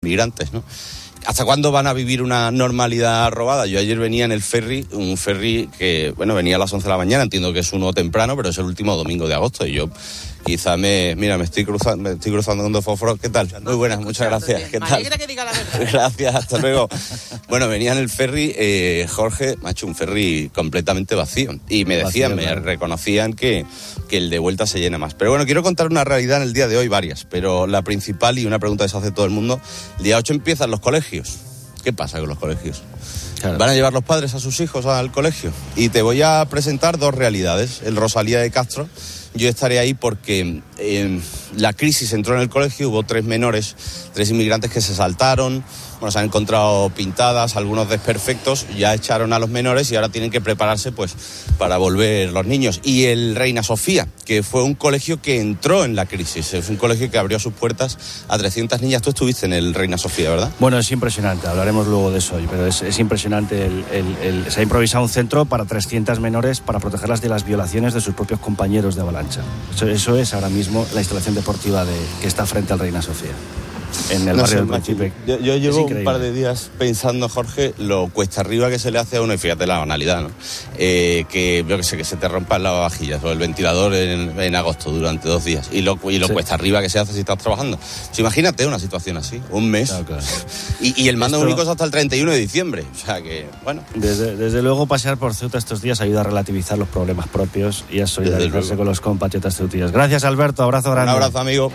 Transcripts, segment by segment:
migrantes, ¿no? ¿Hasta cuándo van a vivir una normalidad robada? Yo ayer venía en el ferry, un ferry que, venía a las 11 de la mañana, entiendo que es uno temprano, pero es el último domingo de agosto, y yo quizá me estoy cruzando con dos fósforos. ¿Qué tal? Muy buenas, muchas gracias. ¿Qué tal? Me alegra que diga la verdad. Gracias, hasta luego. Venía en el ferry, Jorge, macho, un ferry completamente vacío, y me decían, me reconocían que el de vuelta se llena más. Pero quiero contar una realidad en el día de hoy, varias, pero la principal, y una pregunta que se hace todo el mundo: el día 8 empiezan los colegios. ¿Qué pasa con los colegios? Claro. ¿Van a llevar los padres a sus hijos al colegio? Y te voy a presentar dos realidades. El Rosalía de Castro, yo estaré ahí porque la crisis entró en el colegio, hubo 3 inmigrantes que se saltaron, se han encontrado pintadas, algunos desperfectos, ya echaron a los menores y ahora tienen que prepararse para volver los niños. Y el Reina Sofía, que fue un colegio que entró en la crisis, es un colegio que abrió sus puertas a 300 niñas. Tú estuviste en el Reina Sofía, ¿verdad? Bueno, es impresionante, hablaremos luego de eso hoy, pero es impresionante. Se ha improvisado un centro para 300 menores para protegerlas de las violaciones de sus propios compañeros de avalancha. Eso es ahora mismo la instalación deportiva que está frente al Reina Sofía, en el barrio del Príncipe. Yo llevo un par de días pensando, Jorge, lo cuesta arriba que se le hace a uno, y fíjate la banalidad, ¿no? Que yo que sé, que se te rompan las vajillas o el ventilador en agosto durante 2 días, y lo cuesta arriba que se hace si estás trabajando. Pues imagínate una situación así, un mes, claro. Y el mando único es hasta el 31 de diciembre, o sea que, Desde luego, pasear por Ceuta estos días ayuda a relativizar los problemas propios y a solidarizarse con los compatriotas ceutíes. Gracias, Alberto, abrazo grande. Un abrazo, amigo.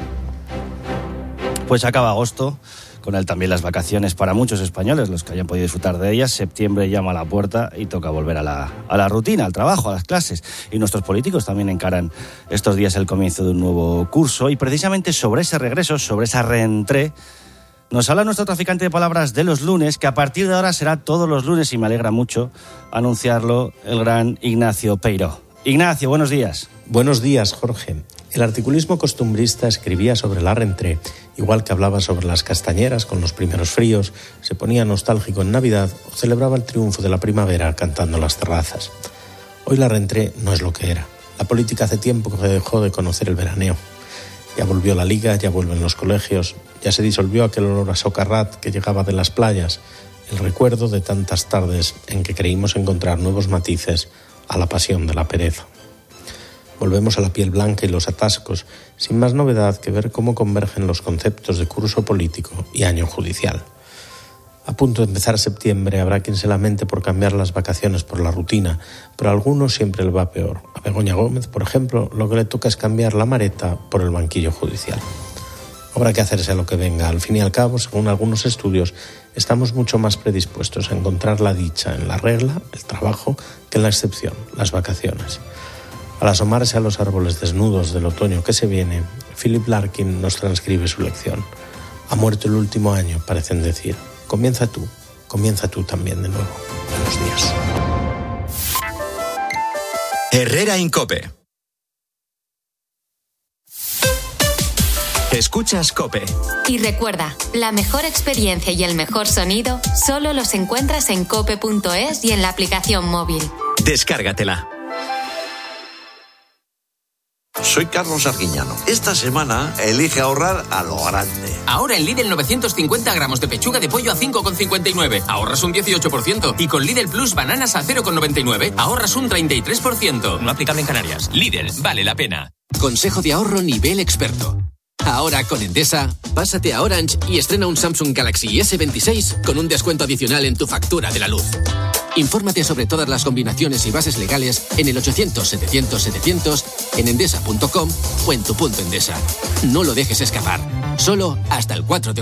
Pues acaba agosto, con él también las vacaciones para muchos españoles, los que hayan podido disfrutar de ellas. Septiembre llama a la puerta y toca volver a la rutina, al trabajo, a las clases. Y nuestros políticos también encaran estos días el comienzo de un nuevo curso. Y precisamente sobre ese regreso, sobre esa reentrée, nos habla nuestro traficante de palabras de los lunes, que a partir de ahora será todos los lunes, y me alegra mucho anunciarlo, el gran Ignacio Peiró. Ignacio, buenos días. Buenos días, Jorge. El articulismo costumbrista escribía sobre la reentrée, igual que hablaba sobre las castañeras con los primeros fríos, se ponía nostálgico en Navidad o celebraba el triunfo de la primavera cantando en las terrazas. Hoy la reentrée no es lo que era. La política hace tiempo que dejó de conocer el veraneo. Ya volvió la liga, ya vuelven los colegios, ya se disolvió aquel olor a socarrat que llegaba de las playas, el recuerdo de tantas tardes en que creímos encontrar nuevos matices a la pasión de la pereza. Volvemos a la piel blanca y los atascos, sin más novedad que ver cómo convergen los conceptos de curso político y año judicial. A punto de empezar septiembre, habrá quien se lamente por cambiar las vacaciones por la rutina, pero a algunos siempre le va peor. A Begoña Gómez, por ejemplo, lo que le toca es cambiar la mareta por el banquillo judicial. Habrá que hacerse a lo que venga. Al fin y al cabo, según algunos estudios, estamos mucho más predispuestos a encontrar la dicha en la regla, el trabajo, que en la excepción, las vacaciones. Al asomarse a los árboles desnudos del otoño que se viene, Philip Larkin nos transcribe su lección. Ha muerto el último año, parecen decir. Comienza tú también de nuevo. Buenos días. Herrera Incope. Escuchas COPE. Y recuerda, la mejor experiencia y el mejor sonido solo los encuentras en cope.es y en la aplicación móvil. Descárgatela. Soy Carlos Arguiñano. Esta semana elige ahorrar a lo grande. Ahora en Lidl 950 gramos de pechuga de pollo a 5,59. Ahorras un 18%. Y con Lidl Plus bananas a 0,99. Ahorras un 33%. No aplicable en Canarias. Lidl, vale la pena. Consejo de ahorro nivel experto. Ahora con Endesa, pásate a Orange y estrena un Samsung Galaxy S26 con un descuento adicional en tu factura de la luz. Infórmate sobre todas las combinaciones y bases legales en el 800-700-700, en endesa.com o en tu punto Endesa. No lo dejes escapar. Solo hasta el 4 de